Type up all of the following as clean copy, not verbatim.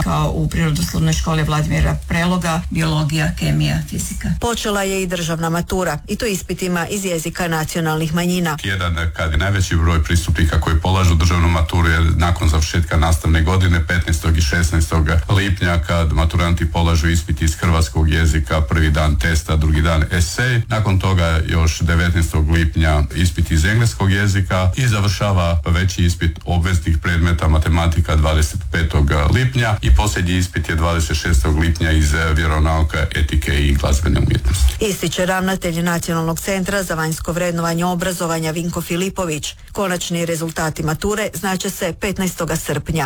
kao u Prirodoslovnoj školi Vladimira Preloga, biologija, kemija, fizika. Počela je i državna matura, i to ispitima iz jezika nacionalnih manjina. Jedan kad je najveći broj pristupnika koji polažu državnu maturu je nakon završetka nastavne godine 15. i 16. lipnja kad maturanti polažu ispit iz hrvatskog jezika, prvi dan testa, drugi dan esej. Nakon toga još 19. lipnja ispit iz engleskog jezika i završava veći ispit obveznih predmeta matematika 25. lipnja i posljednji ispit je 26. lipnja iz vjeronauka, etike i glazbene umjetnosti. Ističe ravnatelj Nacionalnog centra za vanjsko vrednovanje obrazovanja Vinko Filipović. Konačni rezultati mature znaće se 15. srpnja.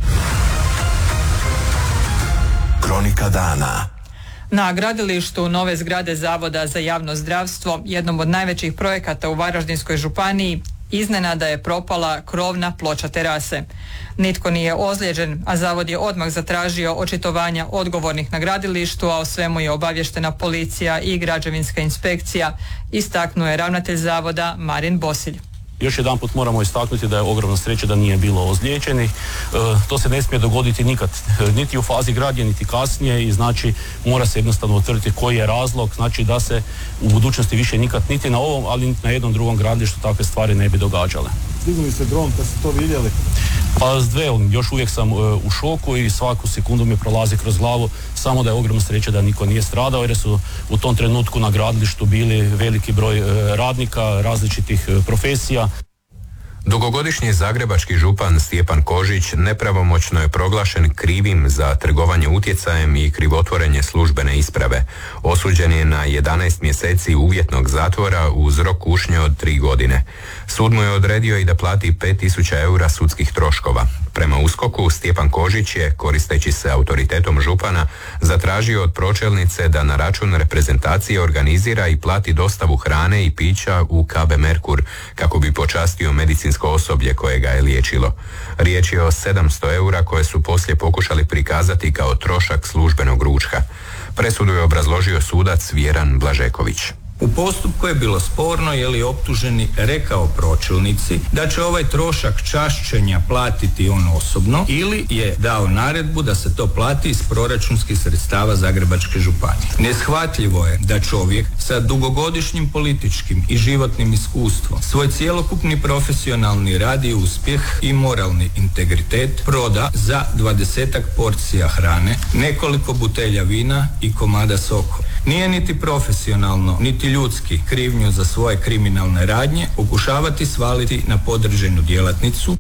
Kronika dana. Na gradilištu nove zgrade Zavoda za javno zdravstvo, jednom od najvećih projekata u Varaždinskoj županiji, iznenada je propala krovna ploča terase. Nitko nije ozlijeđen, a zavod je odmah zatražio očitovanja odgovornih na gradilištu, a o svemu je obavještena policija i građevinska inspekcija, istaknuo je ravnatelj zavoda Marin Bosilj. Još jedanput moramo istaknuti da je ogromna sreća da nije bilo ozlijeđenih. To se ne smije dogoditi nikad, niti u fazi gradnje, niti kasnije i znači mora se jednostavno utvrditi koji je razlog, znači da se u budućnosti više nikad niti na ovom, ali niti na jednom drugom gradilištu takve stvari ne bi događale. Dignuli se dron kad ste to vidjeli? Pa još uvijek sam u šoku i svaku sekundu mi prolazi kroz glavu, samo da je ogromna sreća da niko nije stradao jer su u tom trenutku na gradilištu bili veliki broj radnika različitih profesija. Dugogodišnji zagrebački župan Stjepan Kožić nepravomoćno je proglašen krivim za trgovanje utjecajem i krivotvorenje službene isprave. Osuđen je na 11 mjeseci uvjetnog zatvora uz rok kušnje od 3 godine. Sud mu je odredio i da plati 5.000 eura sudskih troškova. Prema USKOK-u, Stjepan Kožić je, koristeći se autoritetom župana, zatražio od pročelnice da na račun reprezentacije organizira i plati dostavu hrane i pića u KB Merkur, kako bi počastio medicinsko osoblje koje ga je liječilo. Riječ je o 700 eura koje su poslije pokušali prikazati kao trošak službenog ručka. Presudu je obrazložio sudac Vjeran Blažeković. U postupku je bilo sporno je li optuženi rekao pročelnici da će ovaj trošak čašćenja platiti on osobno ili je dao naredbu da se to plati iz proračunskih sredstava Zagrebačke županije. Neshvatljivo je da čovjek sa dugogodišnjim političkim i životnim iskustvom svoj cjelokupni profesionalni rad i uspjeh i moralni integritet proda za 20-ak porcija hrane, nekoliko butelja vina i komada soka. Nije niti profesionalno, niti ljudski krivnju za svoje kriminalne radnje pokušavati svaliti na podređenu djelatnicu.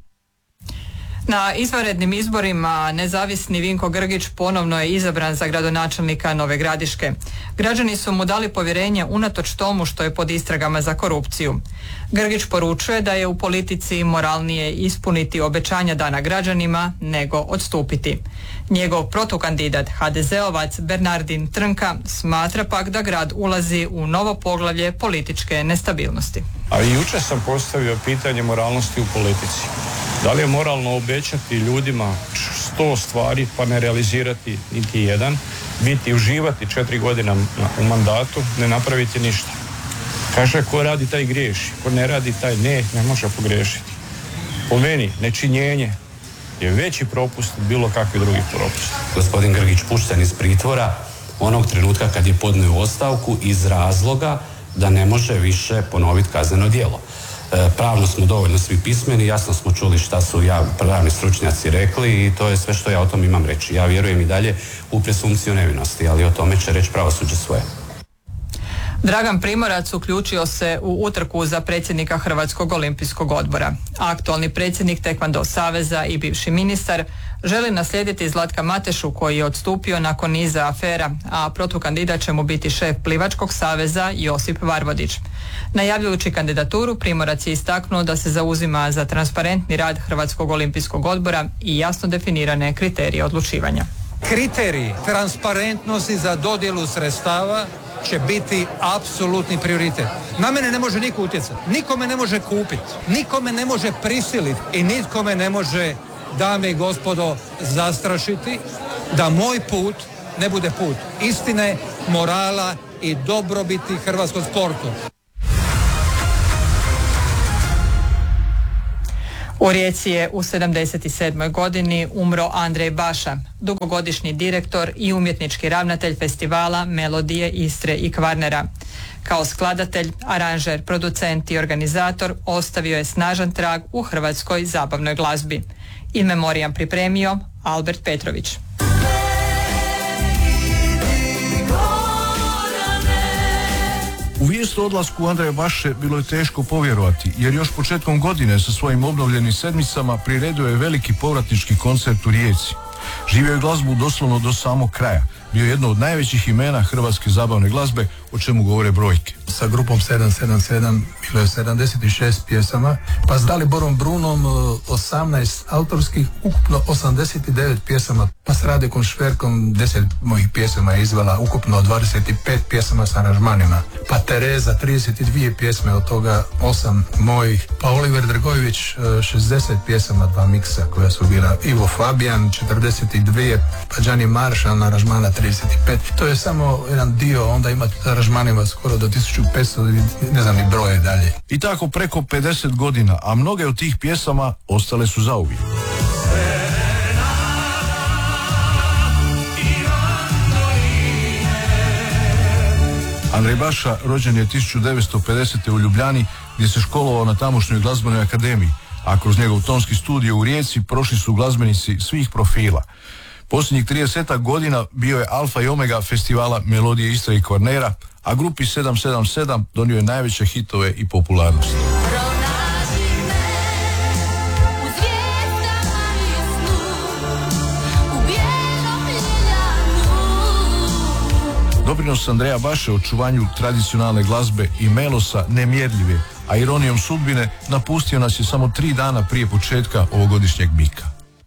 Na izvanrednim izborima nezavisni Vinko Grgić ponovno je izabran za gradonačelnika Nove Gradiške. Građani su mu dali povjerenje unatoč tomu što je pod istragama za korupciju. Grgić poručuje da je u politici moralnije ispuniti obećanja dana građanima nego odstupiti. Njegov protukandidat HDZ-ovac Bernardin Trnka smatra pak da grad ulazi u novo poglavlje političke nestabilnosti. A i jučer sam postavio pitanje moralnosti u politici. Da li je moralno obećati ljudima 100 stvari pa ne realizirati niti jedan, biti uživati 4 godine u mandatu, ne napraviti ništa. Kaže, ko radi taj griješi, ko ne radi taj ne može pogriješiti. Po meni, nečinjenje je veći propust od bilo kakvi drugi propust. Gospodin Grgić pušten iz pritvora onog trenutka kad je podnio ostavku iz razloga da ne može više ponoviti kazneno djelo. Pravno smo dovoljno svi pismeni, jasno smo čuli šta su pravni stručnjaci rekli i to je sve što ja o tom imam reći. Ja vjerujem i dalje u presumpciju nevinosti, ali o tome će reći pravosuđe svoje. Dragan Primorac uključio se u utrku za predsjednika Hrvatskog olimpijskog odbora. Aktualni predsjednik Tekvando saveza i bivši ministar želi naslijediti Zlatka Matešu koji je odstupio nakon niza afera, a protukandidat će mu biti šef Plivačkog saveza Josip Varvodić. Najavljujući kandidaturu, Primorac je istaknuo da se zauzima za transparentni rad Hrvatskog olimpijskog odbora i jasno definirane kriterije odlučivanja. Kriteriji transparentnosti za dodjelu sredstava će biti apsolutni prioritet. Na mene ne može niko utjecati, niko me ne može kupiti, niko me ne može prisiliti i nitko me ne može, dame i gospodo, zastrašiti da moj put ne bude put istine, morala i dobrobiti hrvatskog sportu. U Rijeci je u 77. godini umro Andrej Baša, dugogodišnji direktor i umjetnički ravnatelj festivala Melodije Istre i Kvarnera. Kao skladatelj, aranžer, producent i organizator ostavio je snažan trag u hrvatskoj zabavnoj glazbi. In memoriam pripremio Albert Petrović. U vijest o odlasku Andreja Baše bilo je teško povjerovati, jer još početkom godine sa svojim obnovljenim sedmicama priredio je veliki povratnički koncert u Rijeci. Živio je glazbu doslovno do samog kraja. Bio je jedno od najvećih imena hrvatske zabavne glazbe, o čemu govore brojke. Sa grupom 777 bilo je 76 pjesama, pa s Daliborom Brunom 18 autorskih, ukupno 89 pjesama, pa s Radekom Šverkom 10 mojih pjesama je izvela, ukupno 25 pjesama s aranžmanima, pa Tereza 32 pjesme, od toga 8 mojih, pa Oliver Dragojević 60 pjesama, 2 miksa koja su bila, Ivo Fabijan 42, pa Gianni Marshall aranžmana 35. To je samo jedan dio, onda imate aranžmanima skoro do 1500, ne znam ni broje dalje. I tako preko 50 godina, a mnoge od tih pjesama ostale su zauvijek. Andrej Baša rođen je 1950. u Ljubljani, gdje se školovao na tamošnjoj glazbenoj akademiji, a kroz njegov tonski studio u Rijeci prošli su glazbenici svih profila. Posljednjih 30 godina bio je alfa i omega festivala Melodije Istre i Kvarnera, a grupi 777 donio je najveće hitove i popularnost. Doprinos Andreja Baše očuvanju tradicionalne glazbe i melosa nemjerljiv je, a ironijom sudbine napustio nas je samo 3 dana prije početka ovogodišnjeg Mika.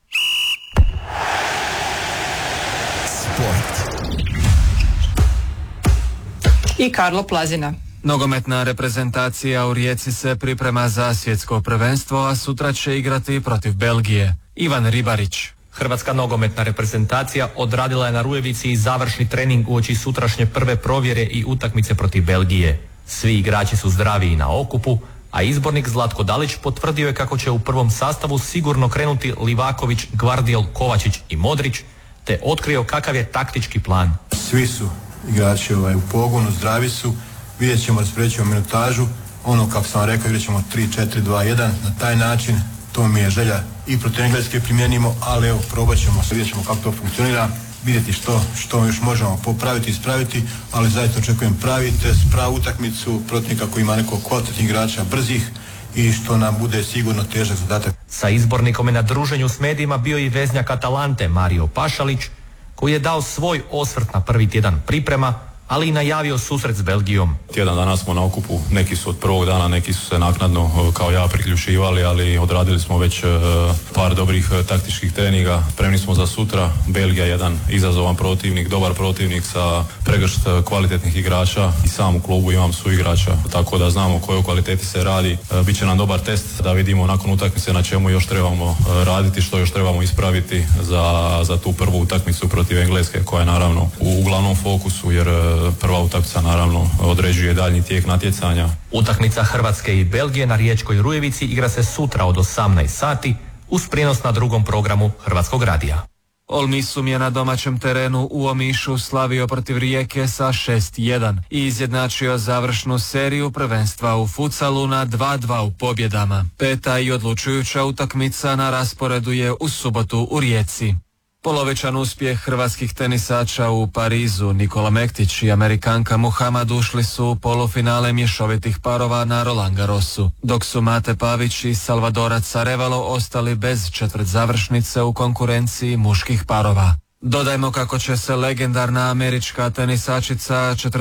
I Karlo Plazina. Nogometna reprezentacija u Rijeci se priprema za svjetsko prvenstvo, a sutra će igrati protiv Belgije. Ivan Ribarić. Hrvatska nogometna reprezentacija odradila je na Rujevici završni trening uoči sutrašnje prve provjere i utakmice protiv Belgije. Svi igrači su zdravi i na okupu, a izbornik Zlatko Dalić potvrdio je kako će u prvom sastavu sigurno krenuti Livaković, Gvardiol, Kovačić i Modrić, te otkrio kakav je taktički plan. Svi su igrači u pogonu, zdravi su, vidjet ćemo, rasporedit minutažu, ono kako sam vam rekao, igrat ćemo 3-4-2-1, na taj način, to mi je želja i protiv Engleske primjenimo, ali evo, probat ćemo, vidjet ćemo kako to funkcionira, vidjeti što još možemo popraviti, ispraviti, ali zaista očekujem pravi test, pravu utakmicu, protivnika koji ima nekog kvalitetnih igrača, brzih, i što nam bude sigurno težak zadatak. Sa izbornikom je na druženju s medijima bio i veznjak Atalante Mario Pašalić, koji je dao svoj osvrt na prvi tjedan priprema, ali i najavio susret s Belgijom. Tjedan dana smo na okupu, neki su od prvog dana, neki su se naknadno kao ja priključivali, ali odradili smo već par dobrih taktičkih treninga. Spremni smo za sutra. Belgija jedan izazovan protivnik, dobar protivnik sa pregršt kvalitetnih igrača, i sam u klubu imam suigrača, tako da znamo o kojoj kvaliteti se radi. Biće nam dobar test da vidimo nakon utakmice na čemu još trebamo raditi, što još trebamo ispraviti za tu prvu utakmicu protiv Engleske, koja je naravno u glavnom fokusu, jer prva utakmica naravno određuje daljnji tijek natjecanja. Utakmica Hrvatske i Belgije na riječkoj Rujevici igra se sutra od 18 sati uz prijenos na drugom programu Hrvatskog radija. Olmisum je na domaćem terenu u Omišu slavio protiv Rijeke sa 6-1 i izjednačio završnu seriju prvenstva u futsalu na 2-2 u pobjedama. Peta i odlučujuća utakmica na rasporedu je u subotu u Rijeci. Polovičan uspjeh hrvatskih tenisača u Parizu. Nikola Mektić i Amerikanka Muhammad ušli su u polufinale mješovitih parova na Roland Garrosu, dok su Mate Pavić i Salvadorac Arevalo ostali bez četvrtzavršnice u konkurenciji muških parova. Dodajmo kako će se legendarna američka tenisačica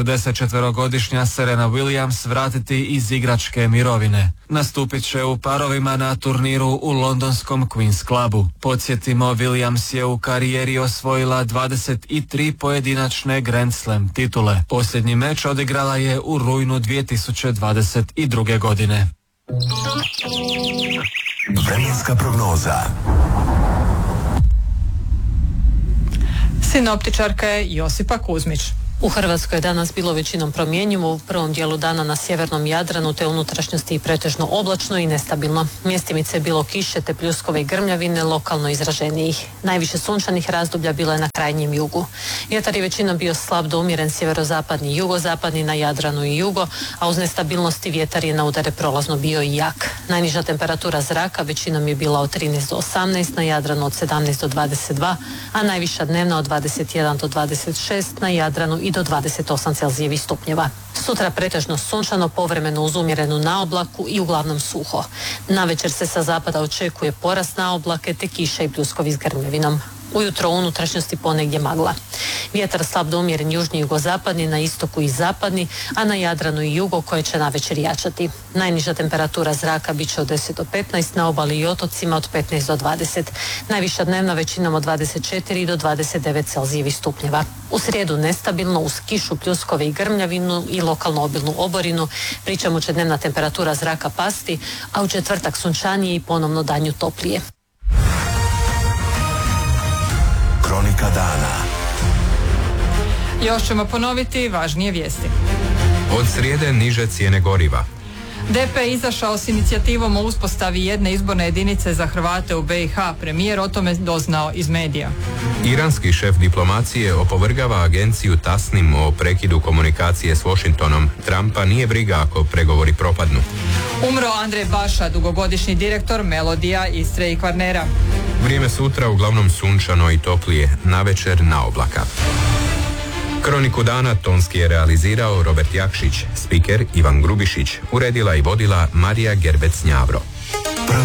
44-godišnja Serena Williams vratiti iz igračke mirovine. Nastupit će u parovima na turniru u londonskom Queen's Clubu. Podsjetimo, Williams je u karijeri osvojila 23 pojedinačne Grand Slam titule. Posljednji meč odigrala je u rujnu 2022. godine. Vremenska prognoza. Sinoptičarka je Josipa Kuzmić. U Hrvatskoj je danas bilo većinom promjenjivo, u prvom dijelu dana na sjevernom Jadranu te unutrašnjosti i pretežno oblačno i nestabilno. Mjestimice je bilo kiše te pljuskove i grmljavine, lokalno izraženijih. Najviše sunčanih razdoblja bilo je na krajnjem jugu. Vjetar je većinom bio slab do umjeren sjeverozapadni i jugozapadni na Jadranu i jugo, a uz nestabilnosti vjetar je na udare prolazno bio i jak. Najniža temperatura zraka većinom je bila od 13 do 18, na Jadranu od 17 do 22, a najviša dnevna od 21 do 26, na Jadranu i do 28 Celzijevih stupnjeva. Sutra pretežno sunčano, povremeno uz umjerenu naoblaku i uglavnom suho. Navečer se sa zapada očekuje porast naoblake te kiša i pljuskovi s grmljavinom. Ujutro u unutrašnjosti ponegdje magla. Vjetar slab do umjeren južni i jugozapadni, na istoku i zapadni, a na Jadranu i jugo koje će navečer jačati. Najniža temperatura zraka bit će od 10 do 15, na obali i otocima od 15 do 20. Najviša dnevna većinom od 24 do 29 Celzijevih stupnjeva. U srijedu nestabilno uz kišu, pljuskove i grmljavinu i lokalno obilnu oborinu, pri čemu će dnevna temperatura zraka pasti, a u četvrtak sunčanije i ponovno danju toplije. Kronika dana. Još ćemo ponoviti važnije vijesti. Od srijede niže cijene goriva. DP je izašao s inicijativom o uspostavi jedne izborne jedinice za Hrvate u BiH. Premijer o tome doznao iz medija. Iranski šef diplomacije opovrgava agenciju Tasnim o prekidu komunikacije s Washingtonom. Trumpa nije briga ako pregovori propadnu. Umro Andrej Baša, dugogodišnji direktor Melodija, Istre i Kvarnera. Vrijeme sutra uglavnom sunčano i toplije, navečer na oblaka. Kroniku dana tonski je realizirao Robert Jakšić, spiker Ivan Grubišić, uredila i vodila Marija Gerbec-Njavro.